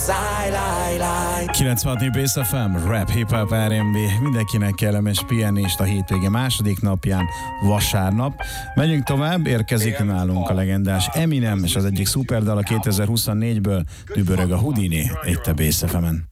96 Bass FM, rap, hip-hop, R&B, mindenkinek kellemes pihenést a hétvége második napján, vasárnap. Megyünk tovább, érkezik nálunk a legendás Eminem, és az egyik szuperdal a 2024-ből, dübörög a Houdini, itt a Bass FM-en.